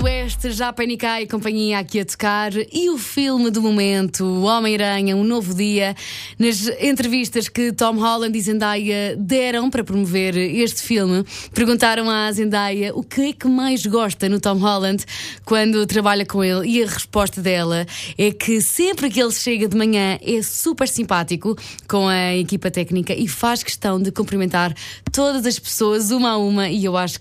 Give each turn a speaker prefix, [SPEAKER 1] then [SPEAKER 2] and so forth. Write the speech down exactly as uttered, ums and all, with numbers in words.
[SPEAKER 1] Oeste, já Panicar e companhia aqui a tocar. E o filme do momento, o Homem-Aranha, Um Novo Dia. Nas entrevistas que Tom Holland e Zendaya deram para promover este filme, perguntaram à Zendaya o que é que mais gosta no Tom Holland quando trabalha com ele. E a resposta dela é que sempre que ele chega de manhã é super simpático com a equipa técnica e faz questão de cumprimentar todas as pessoas uma a uma. E eu acho